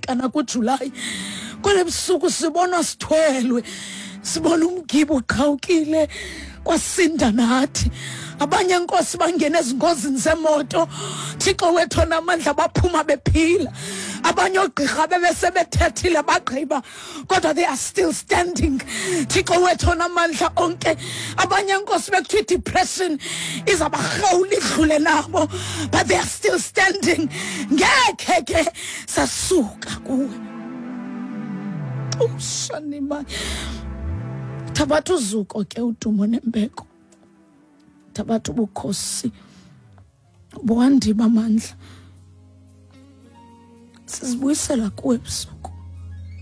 kusebusika nakuJulayi kule busuku sibona sithwelwe sibona umgibo uqhawukile kwasinda nathi abanye inkosi bangena ezingozini zemoto Thixo wethu onamandla baphuma bephila abanye ogqirha bebesebethethile bagqiba kodwa they are still standing Thixo wethu onamandla onke abanye inkosi bekuthiwa depression izabarhawula idlule nabo but they are still standing ngekhe ke sasuka kuwe usanima Thabatha uzuko ke udumo nembeko Thabatha ubukhosi buhandi bamandla sizibuyisela kuwe busuku